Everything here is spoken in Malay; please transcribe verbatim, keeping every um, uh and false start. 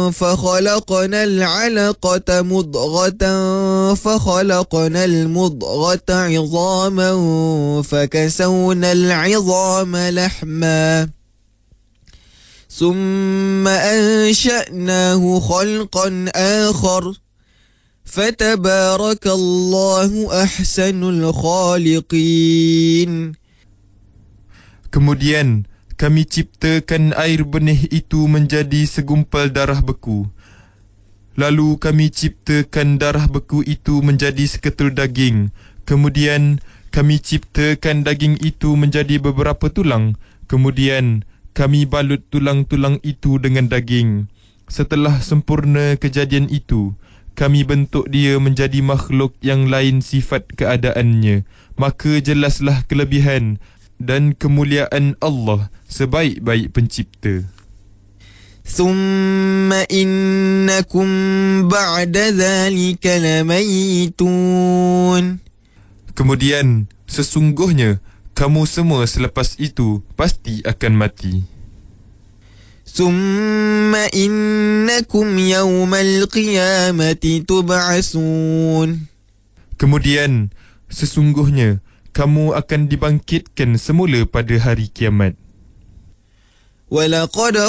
فخلقنا العلقة مضغة فخلقنا المضغة عظاما فكسونا العظام لحما ثم أنشأناه خلقا آخر فتبارك الله أحسن الخالقين. Kemudian kami ciptakan air benih itu menjadi segumpal darah beku. Lalu kami ciptakan darah beku itu menjadi seketul daging. Kemudian kami ciptakan daging itu menjadi beberapa tulang. Kemudian kami balut tulang-tulang itu dengan daging. Setelah sempurna kejadian itu, kami bentuk dia menjadi makhluk yang lain sifat keadaannya. Maka jelaslah kelebihan dan kemuliaan Allah sebaik-baik pencipta. ثم إنكم بعد ذلك لميتون. Kemudian sesungguhnya kamu semua selepas itu pasti akan mati. ثم إنكم يوم القيامة تبعثون. Kemudian sesungguhnya kamu akan dibangkitkan semula pada hari kiamat. وَلَقَدْ